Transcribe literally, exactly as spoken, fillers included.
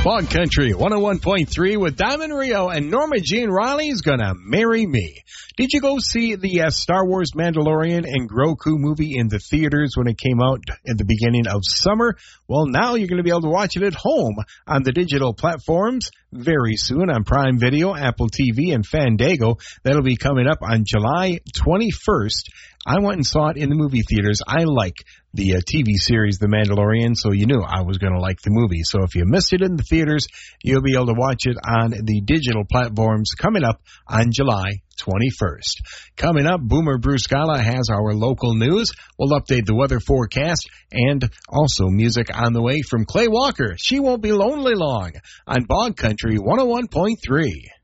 Fog Country one oh one point three with Diamond Rio and Norma Jean Riley's Gonna Marry Me. Did you go see the uh, Star Wars Mandalorian and Grogu movie in the theaters when it came out at the beginning of summer? Well, now you're going to be able to watch it at home on the digital platforms very soon on Prime Video, Apple T V, and Fandango. That'll be coming up on July twenty-first. I went and saw it in the movie theaters. I like the uh, T V series The Mandalorian, so you knew I was going to like the movie. So if you missed it in the theaters, you'll be able to watch it on the digital platforms coming up on July twenty-first. Coming up, Boomer Bruce Scala has our local news. We'll update the weather forecast and also music on the way from Clay Walker. She Won't Be Lonely Long on Bog Country one oh one point three.